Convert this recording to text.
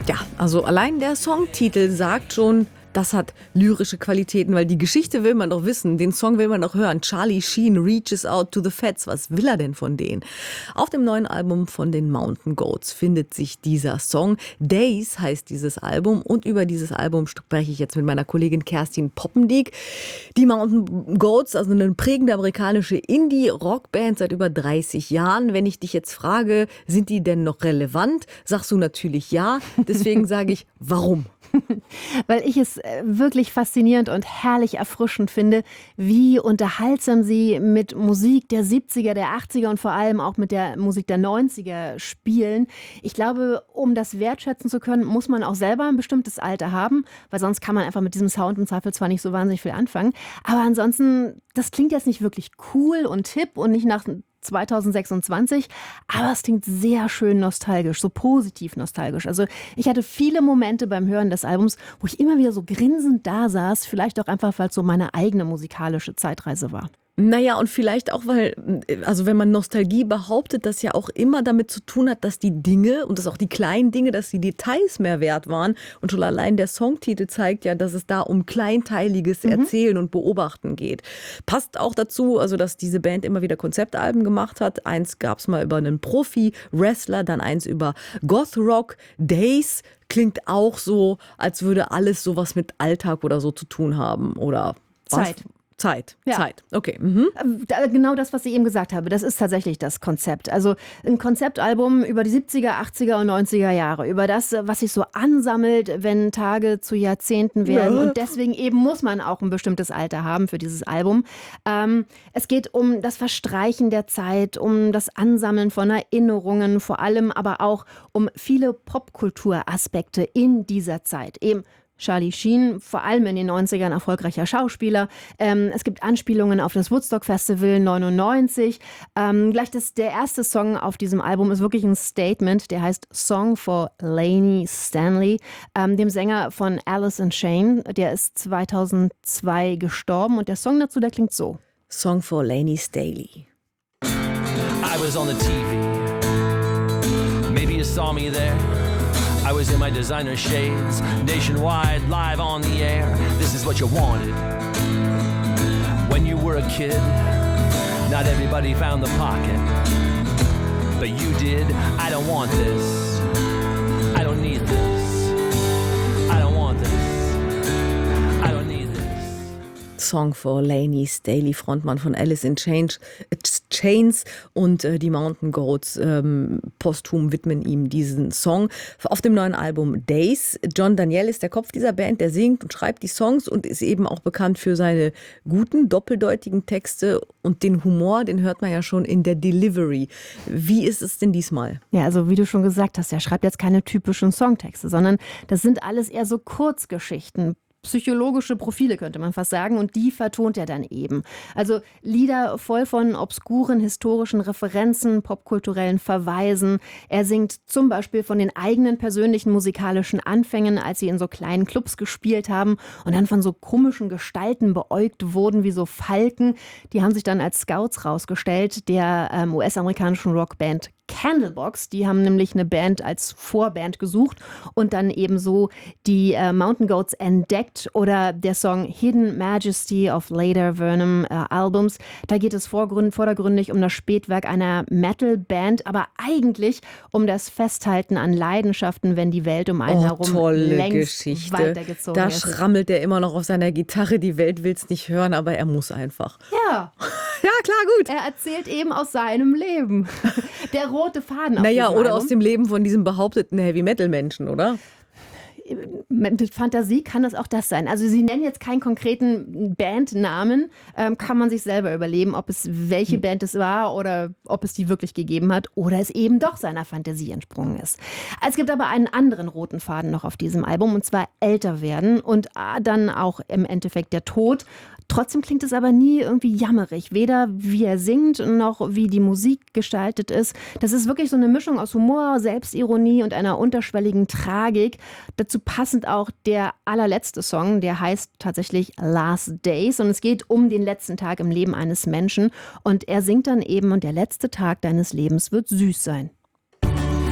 Ja, also allein der Songtitel sagt schon, das hat lyrische Qualitäten, weil die Geschichte will man doch wissen, den Song will man doch hören. Charlie Sheen reaches out to the Feds. Was will er denn von denen? Auf dem neuen Album von den Mountain Goats findet sich dieser Song. Days heißt dieses Album und über dieses Album spreche ich jetzt mit meiner Kollegin Kerstin Poppendiek. Die Mountain Goats, also eine prägende amerikanische Indie-Rockband seit über 30 Jahren. Wenn ich dich jetzt frage, sind die denn noch relevant? Sagst du natürlich ja. Deswegen sage ich, warum? Weil ich es wirklich faszinierend und herrlich erfrischend finde, wie unterhaltsam sie mit Musik der 70er, der 80er und vor allem auch mit der Musik der 90er spielen. Ich glaube, um das wertschätzen zu können, muss man auch selber ein bestimmtes Alter haben, weil sonst kann man einfach mit diesem Sound im Zweifel zwar nicht so wahnsinnig viel anfangen, aber ansonsten, das klingt jetzt nicht wirklich cool und hip und nicht nach 2026, aber es klingt sehr schön nostalgisch, so positiv nostalgisch. Also ich hatte viele Momente beim Hören des Albums, wo ich immer wieder so grinsend da saß, vielleicht auch einfach, weil es so meine eigene musikalische Zeitreise war. Naja, und vielleicht auch, weil, also wenn man Nostalgie behauptet, das ja auch immer damit zu tun hat, dass die Dinge und dass auch die kleinen Dinge, dass die Details mehr wert waren. Und schon allein der Songtitel zeigt ja, dass es da um kleinteiliges Erzählen und Beobachten geht. Passt auch dazu, also dass diese Band immer wieder Konzeptalben gemacht hat. Eins gab es mal über einen Profi-Wrestler, dann eins über Goth-Rock. Days klingt auch so, als würde alles sowas mit Alltag oder so zu tun haben. Oder was? Zeit. Okay. Genau das, was ich eben gesagt habe, das ist tatsächlich das Konzept. Also ein Konzeptalbum über die 70er, 80er und 90er Jahre, über das, was sich so ansammelt, wenn Tage zu Jahrzehnten werden. Ja. Und deswegen eben muss man auch ein bestimmtes Alter haben für dieses Album. Es geht um das Verstreichen der Zeit, um das Ansammeln von Erinnerungen, vor allem aber auch um viele Popkulturaspekte in dieser Zeit. Eben Charlie Sheen, vor allem in den 90ern erfolgreicher Schauspieler. Es gibt Anspielungen auf das Woodstock Festival 99. Der erste Song auf diesem Album ist wirklich ein Statement. Der heißt Song for Lainey Stanley, dem Sänger von Alice in Chains. Der ist 2002 gestorben und der Song dazu, der klingt so. Song for Lainey Stanley. I was on the TV. Maybe you saw me there. I was in my designer shades, nationwide, live on the air. This is what you wanted when you were a kid. Not everybody found the pocket, but you did. I don't want this. I don't need this. I don't want this. I don't need this. Song for Lainey Staley, Frontmann von Alice in Chains und die Mountain Goats posthum widmen ihm diesen Song auf dem neuen Album Days. John Daniel ist der Kopf dieser Band, der singt und schreibt die Songs und ist eben auch bekannt für seine guten, doppeldeutigen Texte und den Humor, den hört man ja schon in der Delivery. Wie ist es denn diesmal? Ja, also wie du schon gesagt hast, er schreibt jetzt keine typischen Songtexte, sondern das sind alles eher so Kurzgeschichten. Psychologische Profile, könnte man fast sagen, und die vertont er dann eben. Also Lieder voll von obskuren historischen Referenzen, popkulturellen Verweisen. Er singt zum Beispiel von den eigenen persönlichen musikalischen Anfängen, als sie in so kleinen Clubs gespielt haben und dann von so komischen Gestalten beäugt wurden, wie so Falken. Die haben sich dann als Scouts rausgestellt, der US-amerikanischen Rockband Candlebox. Die haben nämlich eine Band als Vorband gesucht und dann ebenso die Mountain Goats entdeckt oder der Song Hidden Majesty of Later Vernon Albums. Da geht es vordergründig um das Spätwerk einer Metal-Band, aber eigentlich um das Festhalten an Leidenschaften, wenn die Welt um einen herum längst Geschichte. Weitergezogen ist. Da schrammelt er immer noch auf seiner Gitarre, die Welt will es nicht hören, aber er muss einfach. Ja. Ja, klar, gut. Er erzählt eben aus seinem Leben. Der rote Faden auf Naja, diesem oder Album. aus dem Leben von diesem behaupteten Heavy-Metal-Menschen, oder? Mit Fantasie kann das auch das sein. Also sie nennen jetzt keinen konkreten Bandnamen, kann man sich selber überlegen, ob es welche Band es war oder ob es die wirklich gegeben hat oder es eben doch seiner Fantasie entsprungen ist. Es gibt aber einen anderen roten Faden noch auf diesem Album und zwar älter werden und dann auch im Endeffekt der Tod. Trotzdem klingt es aber nie irgendwie jammerig, weder wie er singt noch wie die Musik gestaltet ist. Das ist wirklich so eine Mischung aus Humor, Selbstironie und einer unterschwelligen Tragik. Dazu passend auch der allerletzte Song, der heißt tatsächlich Last Days und es geht um den letzten Tag im Leben eines Menschen und er singt dann eben, und der letzte Tag deines Lebens wird süß sein.